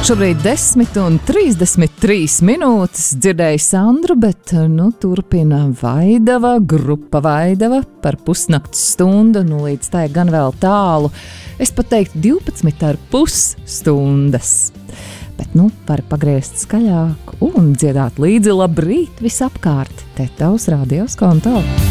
Šobrīd 10:33 dzirdēju Sandru, bet turpina Vaidava, grupa Vaidava par pusnakts stundu, līdz tai gan vēl tālu. Es pat teiktu 12,5 stundas. Bet var pagriezt skaļāk un dziedāt līdzi labrīt visapkārt. Te tavs radio skonto.